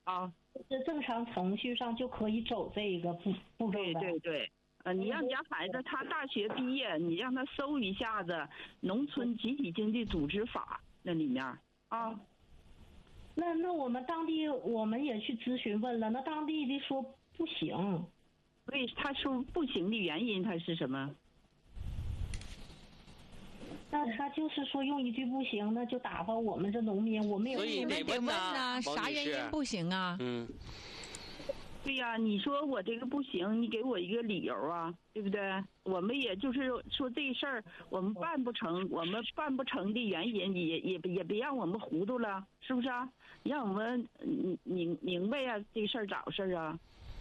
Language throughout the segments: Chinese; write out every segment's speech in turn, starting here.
啊。 这正常程序上就可以走这一个步骤的。 对对对，你让你家孩子他大学毕业，你让他搜一下子农村集体经济组织法那里面啊。 那我们当地我们也去咨询问了，那当地的说不行。 为他说不行的原因他是什么？ 那他就是说用一句不行，那就打发我们这农民，我们也所以得问呢，啥原因不行啊？ 对呀，你说我这个不行，你给我一个理由啊，对不对？我们也就是说这事儿我们办不成，我们办不成的原因也别让我们糊涂了，是不是啊？让我们明白呀，这个事儿咋回事啊？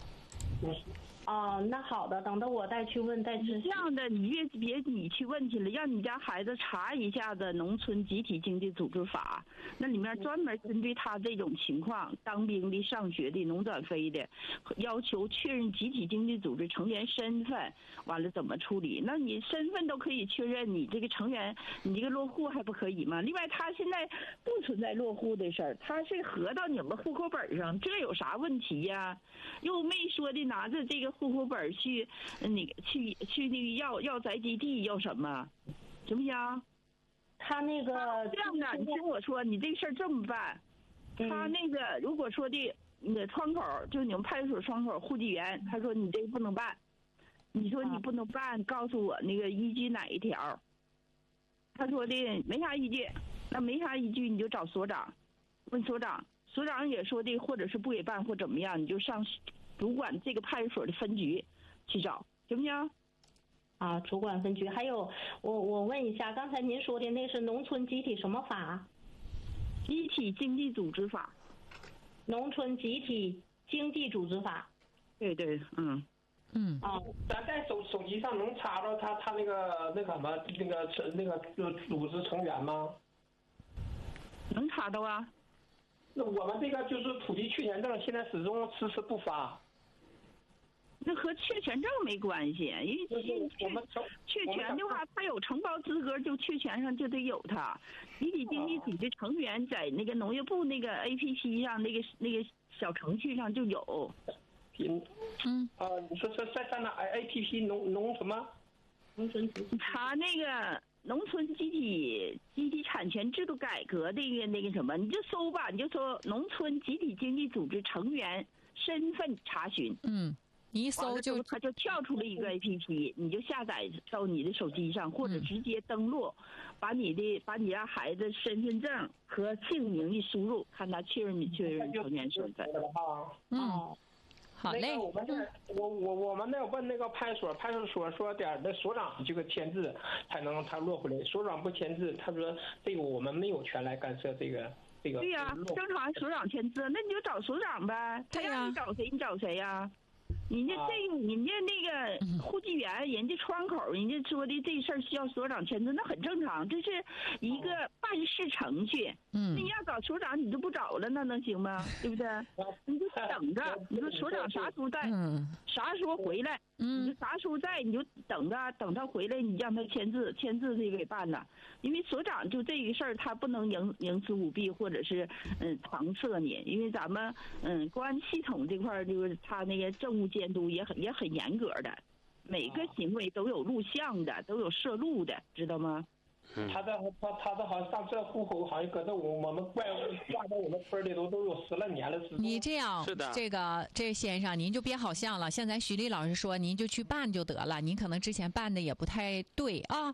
那好的，等到我再去问再咨询。 这样的，你别你去问去了，让你家孩子查一下子农村集体经济组织法，那里面专门针对他这种情况，当兵的、上学的、农转非的，要求确认集体经济组织成员身份，完了怎么处理？那你身份都可以确认，你这个成员，你这个落户还不可以吗？另外，他现在不存在落户的事儿，他是合到你们户口本上，这有啥问题呀？又没说的拿着这个户口本去那个去那个要宅基地要什么，行不行？ 他那个这样的，你听我说，你这事儿这么办，他那个如果说的你的窗口，就你们派出所窗口户籍员，他说你这不能办，你说你不能办，告诉我那个依据哪一条？他说的没啥依据，那没啥依据你就找所长，问所长，所长也说的，或者是不给办或怎么样，你就上主管这个派出所的分局去找，行不行？ 主管分局。还有我问一下，刚才您说的那是农村集体什么法？ 集体经济组织法。 农村集体经济组织法。 对对， 咱在手机上能查到他那个什么那个组织成员吗？ 能查到啊。 那我们这个就是土地确权证，现在始终迟迟不发。 那和确权证没关系，因为确权的话，他有承包资格，就确权上就得有他。集体经济组织成员在那个农业部那个 APP 上那个小程序上就有。 你说在哪 APP 农什么？ 农村集体。 他那个农村集体产权制度改革的那个什么，你就搜吧，你就搜农村集体经济组织成员身份查询。 你一搜它就跳出了一个 APP， 你就下载到你的手机上，或者直接登录，把你家孩子身份证和姓名一输入，看他确认成员身份。 好嘞。 我们那问那个派出所说点那所长这个签字才能他落回来，所长不签字，他说这个我们没有权来干涉这个。 对呀，正常所长签字，那你就找所长呗，他让你找谁你找谁呀？人家那个户籍员，人家窗口，人家说的这事儿需要所长签字，那很正常，这是一个办事程序。那你要找所长，你就不找了，那能行吗？对不对？你就等着，你说所长啥时候在，啥时候回来，你就啥时候在，你就等他回来，你让他签字这个给办了。因为所长就这个事儿，他不能营私舞弊或者是搪塞你，因为咱们公安系统这块就是他那个政务监督也很严格的，每个行为都有录像的，都有摄录的，知道吗？ 他这好像上这户口好像搁这我们挂在我们村里都有10来年了。 你这样是的， 这先生您就别好像了。现在徐丽老师说，您就去办就得了。您可能之前办的也不太对啊。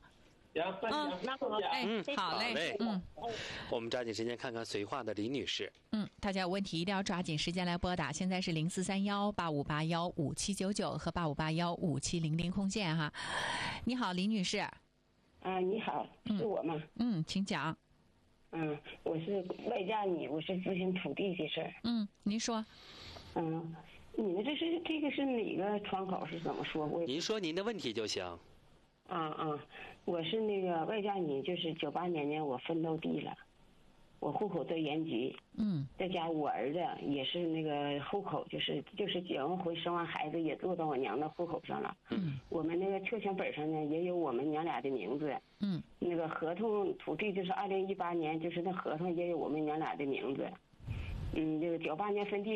好嘞。 我们抓紧时间看看绥化的李女士。 大家有问题一定要抓紧时间来拨打，现在是043185815799和85815700空键哈。你好，李女士。 你好，是我吗？ 请讲。 我是外嫁女，我是咨询土地的事儿。 您说。 你们这个是哪个窗口是怎么说？ 您说您的问题就行。 我是那个外嫁女，就是98年我分到地了，我户口在原籍。再加我儿子也是那个户口，就是结完婚生完孩子也做到我娘的户口上了。我们那个确权本上呢也有我们娘俩的名字。那个合同土地就是2018年，就是那合同也有我们娘俩的名字。这个98年分地。